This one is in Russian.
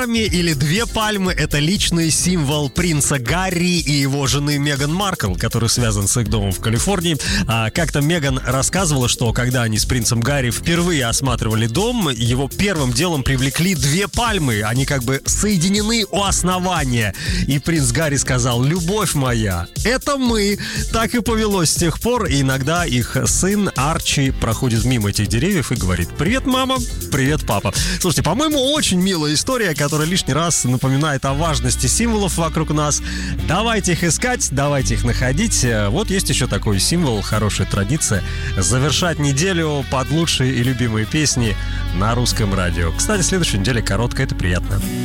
парами или две пальмы — это личный символ принца Гарри и его жены Меган Маркл, который связан с их домом в Калифорнии. Как-то Меган рассказывала, что когда они с принцем Гарри впервые осматривали дом, его первым делом привлекли две пальмы. Они как бы соединены у основания. И принц Гарри сказал: «Любовь моя, это мы». Так и повелось с тех пор. И иногда их сын Арчи проходит мимо этих деревьев и говорит: «Привет, мама, привет, папа». Слушайте, по-моему, очень милая история, которая лишний раз напоминает о важности символов вокруг нас. Давайте их искать, давайте их находить. Вот есть еще такой символ, хорошая традиция — завершать неделю под лучшие и любимые песни на русском радио. Кстати, следующая неделя короткая, это приятно.